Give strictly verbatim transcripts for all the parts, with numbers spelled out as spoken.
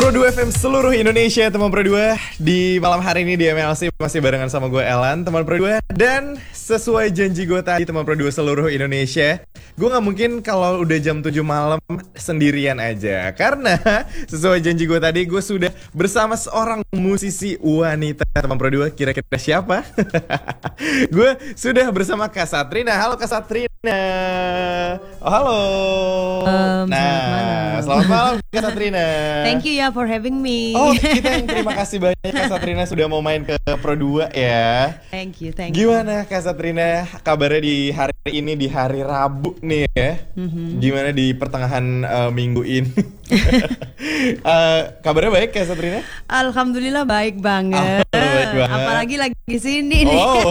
Pro dua F M seluruh Indonesia, teman Pro dua. Di malam hari ini di M L C masih barengan sama gue Elan, teman Pro dua. Dan sesuai janji gue tadi, teman Pro dua seluruh Indonesia, gue gak mungkin kalau udah jam tujuh malam sendirian aja. Karena sesuai janji gue tadi, gue sudah bersama seorang musisi wanita, teman Pro dua. Kira-kira siapa? Gue sudah bersama Kak Satrina. Halo Kak Satrina. Oh, halo. Um, Nah, selamat malam Kak Satrina. Thank you ya for having me. Oh, kita yang terima kasih banyak Kak Satrina sudah mau main ke Pro dua ya. Thank you, thank you. Gimana Kak Satrina kabarnya di hari ini, di hari Rabu nih ya? Mm-hmm. Gimana di pertengahan uh, minggu ini? uh, kabarnya baik Kak Satrina? Alhamdulillah baik banget. Oh, baik banget. Apalagi lagi di sini nih. Oh.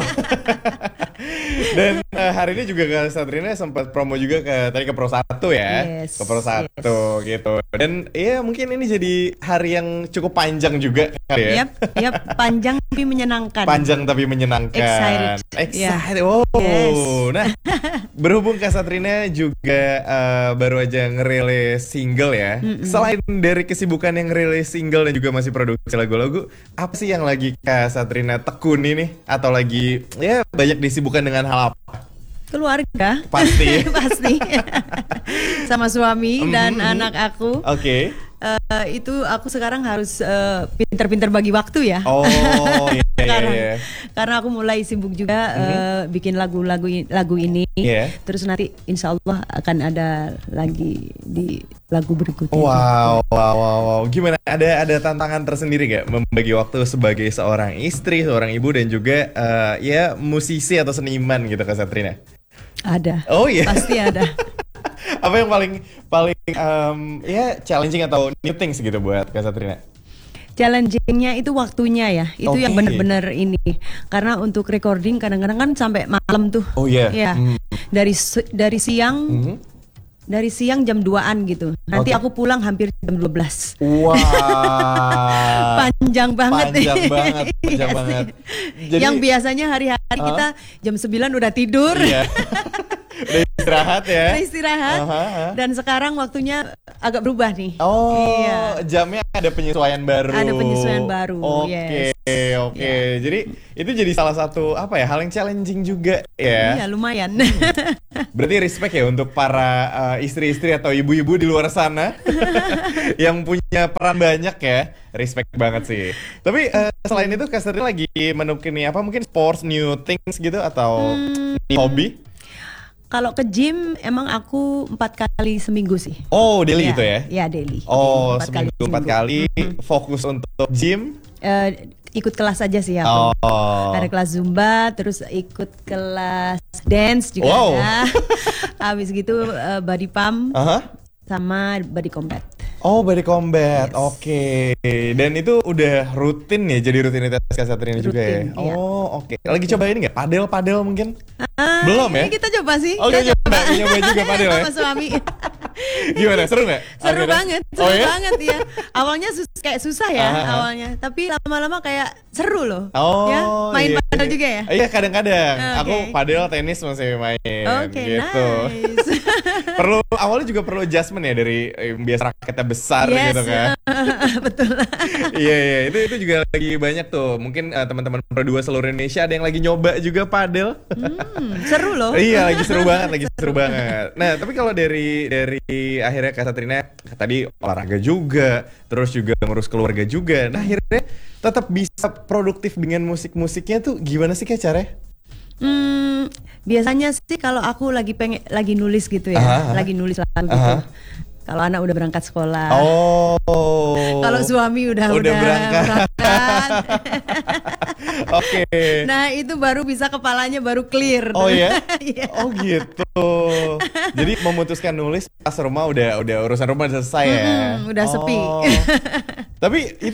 Dan uh, hari ini juga Kak Satrina sempat promo juga ke tadi ke Pro satu ya. Yes, ke Pro satu yes. gitu. Dan ya mungkin ini jadi hari yang cukup panjang juga kan ya. Yap, yap, panjang tapi menyenangkan. Panjang tapi menyenangkan. Excited. Excited. Yeah. Oh. Yes. Nah, berhubung Kak Satrina juga uh, baru aja ngerilis single ya. Mm-mm. Selain dari kesibukan yang ngerilis single dan juga masih produksi lagu-lagu, apa sih yang lagi Kak Satrina tekuni nih? Atau lagi ya banyak disibukkan dengan hal apa? Keluarga. Pasti. Pasti. Sama suami dan mm-hmm. anak aku. Oke. Okay. Uh, itu aku sekarang harus uh, pinter-pinter bagi waktu ya. Oh iya, karena, iya, iya. karena aku mulai sibuk juga mm-hmm. uh, bikin lagu-lagu lagu ini. Yeah. Terus nanti insya Allah akan ada lagi di lagu berikutnya. Wow, wow, wow, wow. Gimana? Ada ada tantangan tersendiri gak membagi waktu sebagai seorang istri, seorang ibu dan juga uh, ya musisi atau seniman gitu Kak Satrina? Ada. Oh iya. Pasti ada. Apa yang paling paling um, ya challenging atau new things gitu buat Kak Satrina? Challengingnya itu waktunya ya, itu okay. yang benar-benar ini. Karena untuk recording kadang-kadang kan sampai malam tuh. Oh iya. Yeah. Ya. Mm. Dari dari siang. Mm-hmm. Dari siang jam duaan gitu. Nanti okay. aku pulang hampir jam dua belas. Wah. Wow. Panjang banget. Panjang banget, panjang yes. banget. Jadi, yang biasanya hari-hari uh, kita jam sembilan udah tidur. Iya. Udah istirahat ya. Udah istirahat. Uh-huh, uh-huh. Dan sekarang waktunya agak berubah nih. Oh, iya. Jamnya ada penyesuaian baru. Ada penyesuaian baru. Oke, yes. oke. Yeah. Jadi itu jadi salah satu apa ya hal yang challenging juga ya. Iya, lumayan. Berarti respect ya untuk para uh, istri-istri atau ibu-ibu di luar sana yang punya peran banyak ya. Respect banget sih. Tapi uh, selain itu Kak Satrina lagi menekuni apa mungkin sports new things gitu atau hmm. hobi? Kalau ke gym emang aku empat kali seminggu sih. Oh, daily ya, gitu ya? Ya, daily. Oh, empat seminggu kali empat kali mm-hmm. fokus untuk gym? Uh, ikut kelas aja sih aku. Oh. Ada kelas Zumba, terus ikut kelas dance juga wow. ada. Habis gitu uh, body pump uh-huh. sama body combat. Oh, body combat, yes. oke. Okay. Dan itu udah rutin ya, jadi rutinitas Kak Satrina juga ya? Iya. Oh, oke. Okay. Lagi coba ini nggak? Padel-padel mungkin? Ah, belum ya? Kita coba sih. Oh, kita coba. Kita coba juga padel ya? Sama suami. Gimana, seru nggak? Seru Akhirnya? banget, seru oh, ya? banget ya. Awalnya sus- kayak susah ya Aha. awalnya, tapi lama-lama kayak seru loh. Oh, ya, main iya, padel iya. juga ya? Iya, kadang-kadang. Okay. Aku padel, tenis masih main. Oke, okay, gitu. Nice. Perlu awalnya juga perlu adjustment ya dari eh, biasa raketnya besar yes. gitu kan. Betul. Iya iya itu itu juga lagi banyak tuh. Mungkin uh, teman-teman Pro dua seluruh Indonesia ada yang lagi nyoba juga padel. Hmm, seru loh. Iya, lagi seru banget, lagi seru banget. Nah, tapi kalau dari dari akhirnya Kak Satrina tadi olahraga juga, terus juga ngurus keluarga juga. Nah, akhirnya tetap bisa produktif dengan musik-musiknya tuh gimana sih Kak caranya? Hmm, biasanya sih kalau aku lagi pengen lagi nulis gitu ya, aha, lagi nulis lagu gitu. Aha. Kalau anak udah berangkat sekolah. Oh. Kalau suami udah udah, udah berangkat. berangkat. Oke. Okay. Nah, itu baru bisa kepalanya baru clear. Oh ya? Yeah. Oh gitu. Jadi memutuskan nulis pas rumah udah udah urusan rumah udah selesai ya. Mm-hmm, udah oh. sepi. Tapi